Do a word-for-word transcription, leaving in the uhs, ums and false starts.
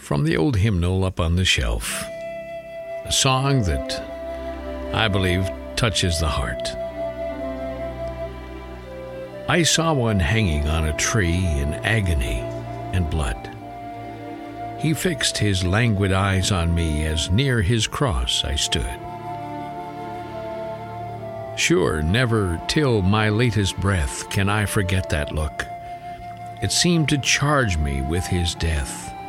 from the old hymnal up on the shelf, a song that I believe touches the heart. I saw one hanging on a tree in agony and blood. He fixed his languid eyes on me as near his cross I stood. Sure, never till my latest breath can I forget that look. It seemed to charge me with his death.